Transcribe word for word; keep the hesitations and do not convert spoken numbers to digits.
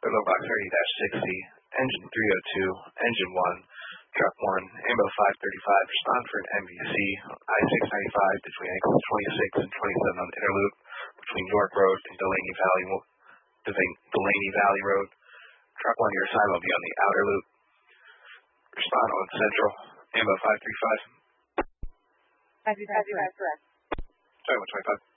Turbo Box thirty six C, Engine three oh two, Engine one, Truck one, Ambo five thirty-five, respond for an M V C on I six ninety-five between exits twenty-six and twenty-seven on the inner loop between York Road and Delaney Valley, Delaney Valley Road. Truck one, your assignment will be on the outer loop. Respond on Central, Ambo five thirty-five. five thirty-five, correct. Sorry, one twenty-five.